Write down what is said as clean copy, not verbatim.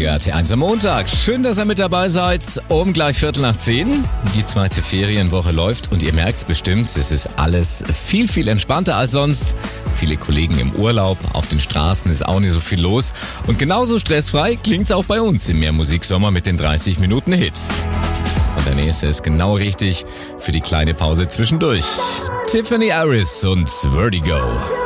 Radio RT1 am Montag. Schön, dass ihr mit dabei seid. Um gleich 9:15. Die zweite Ferienwoche läuft und ihr merkt es bestimmt, es ist alles viel, viel entspannter als sonst. Viele Kollegen im Urlaub, auf den Straßen ist auch nicht so viel los. Und genauso stressfrei klingt's auch bei uns im Mehrmusiksommer mit den 30 Minuten Hits. Und der nächste ist genau richtig für die kleine Pause zwischendurch. Tiffany Harris und Vertigo.